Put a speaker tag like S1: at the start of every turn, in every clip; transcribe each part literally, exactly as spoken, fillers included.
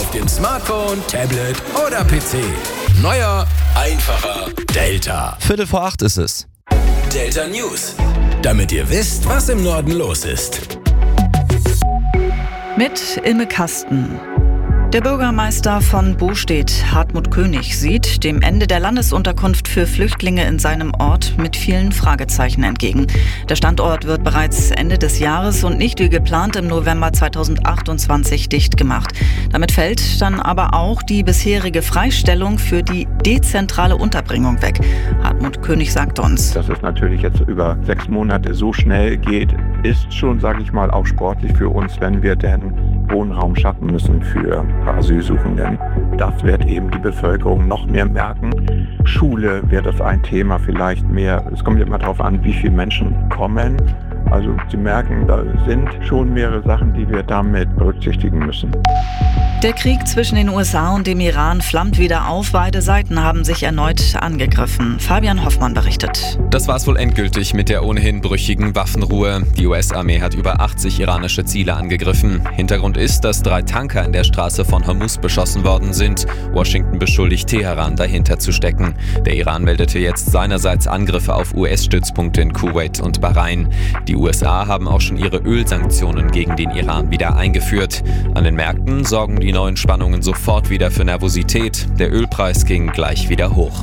S1: Auf dem Smartphone, Tablet oder P C. Neuer, einfacher Delta.
S2: Viertel vor acht ist es.
S1: Delta News. Damit ihr wisst, was im Norden los ist.
S3: Mit Ilme Kasten. Der Bürgermeister von Bostedt, Hartmut König, sieht dem Ende der Landesunterkunft für Flüchtlinge in seinem Ort mit vielen Fragezeichen entgegen. Der Standort wird bereits Ende des Jahres und nicht wie geplant im November zweitausendachtundzwanzig dicht gemacht. Damit fällt dann aber auch die bisherige Freistellung für die dezentrale Unterbringung weg. Hartmut König sagt uns:
S4: Dass es natürlich jetzt über sechs Monate so schnell geht, ist schon, sage ich mal, auch sportlich für uns, wenn wir denn Wohnraum schaffen müssen für Asylsuchenden. Das wird eben die Bevölkerung noch mehr merken. Schule wird das ein Thema vielleicht mehr. Es kommt immer darauf an, wie viele Menschen kommen. Also Sie merken, da sind schon mehrere Sachen, die wir damit berücksichtigen müssen.
S3: Der Krieg zwischen den U S A und dem Iran flammt wieder auf. Beide Seiten haben sich erneut angegriffen. Fabian Hoffmann berichtet.
S2: Das war's wohl endgültig mit der ohnehin brüchigen Waffenruhe. Die U S-Armee hat über achtzig iranische Ziele angegriffen. Hintergrund ist, dass drei Tanker in der Straße von Hormuz beschossen worden sind. Washington beschuldigt Teheran, dahinter zu stecken. Der Iran meldete jetzt seinerseits Angriffe auf U S-Stützpunkte in Kuwait und Bahrain. Die U S A haben auch schon ihre Ölsanktionen gegen den Iran wieder eingeführt. An den Märkten sorgen die neuen Spannungen sofort wieder für Nervosität. Der Ölpreis ging gleich wieder hoch.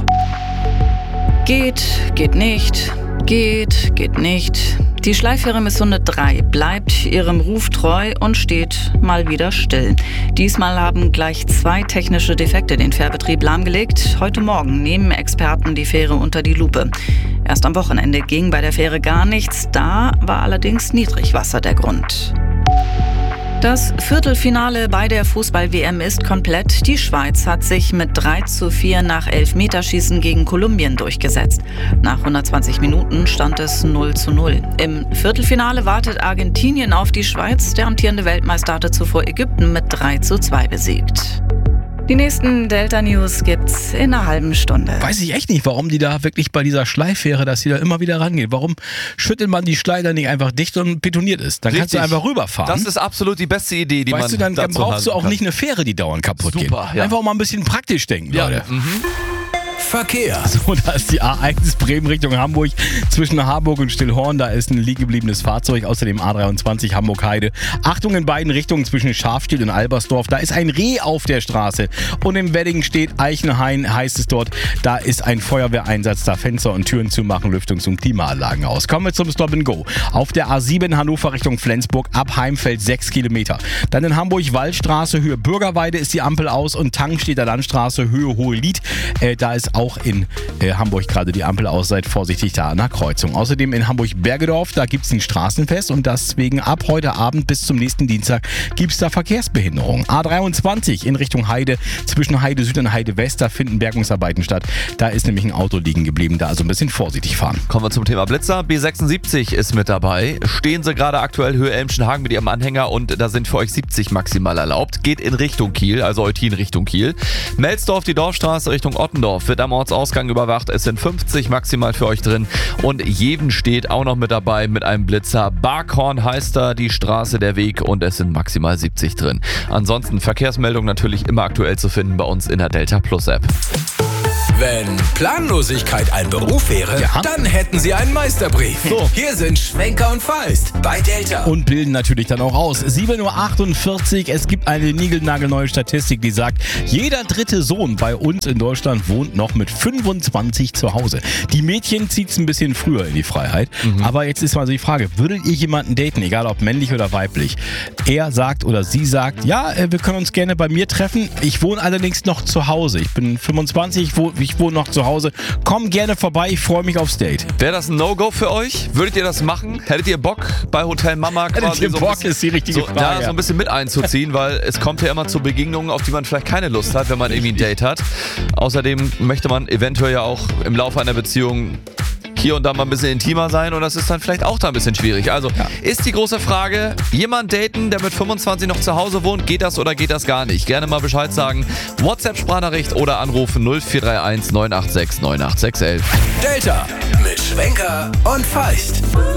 S3: Geht, geht nicht, geht, geht nicht. Die Schleiffähre Missunde drei bleibt ihrem Ruf treu und steht mal wieder still. Diesmal haben gleich zwei technische Defekte den Fährbetrieb lahmgelegt. Heute Morgen nehmen Experten die Fähre unter die Lupe. Erst am Wochenende ging bei der Fähre gar nichts. Da war allerdings Niedrigwasser der Grund. Das Viertelfinale bei der Fußball-W M ist komplett. Die Schweiz hat sich mit drei zu vier nach Elfmeterschießen gegen Kolumbien durchgesetzt. Nach hundertzwanzig Minuten stand es null zu null. Im Viertelfinale wartet Argentinien auf die Schweiz. Der amtierende Weltmeister hatte zuvor Ägypten mit drei zu zwei besiegt. Die nächsten Delta-News gibt's in einer halben Stunde.
S5: Weiß ich echt nicht, warum die da wirklich bei dieser Schleiffähre, dass die da immer wieder rangeht. Warum schüttelt man die Schleider nicht einfach dicht und betoniert ist? Dann Richtig. Kannst du einfach rüberfahren.
S2: Das ist absolut die beste Idee, die
S5: weißt
S2: man
S5: du, dann, dann brauchst du auch
S2: kann.
S5: nicht eine Fähre, die dauernd kaputt
S2: Super,
S5: geht.
S2: Ja.
S5: Einfach mal ein bisschen praktisch denken,
S2: ja.
S5: Leute.
S2: Mhm.
S1: Verkehr.
S5: So, da ist die A eins Bremen Richtung Hamburg. Zwischen Harburg und Stillhorn, da ist ein liegen gebliebenes Fahrzeug. Außerdem A dreiundzwanzig Hamburg-Heide. Achtung in beiden Richtungen zwischen Schafstiel und Albersdorf. Da ist ein Reh auf der Straße. Und im Wedding steht Eichenhain, heißt es dort. Da ist ein Feuerwehreinsatz, da Fenster und Türen zu machen, Lüftungs- und Klimaanlagen aus. Kommen wir zum Stop and Go. Auf der A sieben Hannover Richtung Flensburg, ab Heimfeld sechs Kilometer. Dann in Hamburg Waldstraße, Höhe Bürgerweide ist die Ampel aus und Tangstedter Landstraße, Höhe Hohelied. Äh, da ist auch in äh, Hamburg gerade die Ampel aus, seid vorsichtig da an der Kreuzung. Außerdem in Hamburg-Bergedorf, da gibt es ein Straßenfest und deswegen ab heute Abend bis zum nächsten Dienstag gibt es da Verkehrsbehinderung. A dreiundzwanzig in Richtung Heide, zwischen Heide Süd und Heide West, da finden Bergungsarbeiten statt. Da ist nämlich ein Auto liegen geblieben, da also ein bisschen vorsichtig fahren.
S2: Kommen wir zum Thema Blitzer. B sechsundsiebzig ist mit dabei. Stehen Sie gerade aktuell Höhe Elmschenhagen mit Ihrem Anhänger und da sind für euch siebzig maximal erlaubt. Geht in Richtung Kiel, also Eutin Richtung Kiel. Melsdorf, die Dorfstraße Richtung Ottendorf wird am Ortsausgang überwacht. Es sind fünfzig maximal für euch drin. Und Jeven steht auch noch mit dabei mit einem Blitzer. Barkhorn heißt da die Straße, der Weg und es sind maximal siebzig drin. Ansonsten Verkehrsmeldung natürlich immer aktuell zu finden bei uns in der Delta Plus App.
S1: Wenn Planlosigkeit ein Beruf wäre,
S5: ja.
S1: dann hätten Sie einen Meisterbrief.
S5: So.
S1: Hier sind Schwenker und Feist bei Delta.
S5: Und bilden natürlich dann auch aus. sieben Uhr achtundvierzig, es gibt eine niegelnagelneue Statistik, die sagt, jeder dritte Sohn bei uns in Deutschland wohnt noch mit fünfundzwanzig zu Hause. Die Mädchen zieht es ein bisschen früher in die Freiheit. Mhm. Aber jetzt ist mal so die Frage, würdet ihr jemanden daten, egal ob männlich oder weiblich? Er sagt oder sie sagt, ja, wir können uns gerne bei mir treffen. Ich wohne allerdings noch zu Hause. Ich bin fünfundzwanzig, ich wohne, ich wohne noch zu Hause. Komm gerne vorbei, ich freue mich aufs Date.
S2: Wäre das ein No-Go für euch? Würdet ihr das machen? Hättet ihr Bock bei Hotel Mama quasi
S5: Hättet ihr
S2: so,
S5: Bock,
S2: ein bisschen,
S5: ist die richtige
S2: so,
S5: Frage.
S2: da so ein bisschen mit einzuziehen, weil es kommt ja immer zu Begegnungen, auf die man vielleicht keine Lust hat, wenn man irgendwie ein Date hat. Außerdem möchte man eventuell ja auch im Laufe einer Beziehung hier und da mal ein bisschen intimer sein und das ist dann vielleicht auch da ein bisschen schwierig. Also ja. Ist die große Frage, jemand daten, der mit fünfundzwanzig noch zu Hause wohnt, geht das oder geht das gar nicht? Gerne mal Bescheid sagen, WhatsApp-Sprachnachricht oder anrufen null vier drei eins neun acht sechs neun acht sechs eins eins.
S1: Delta mit Schwenker und Feist.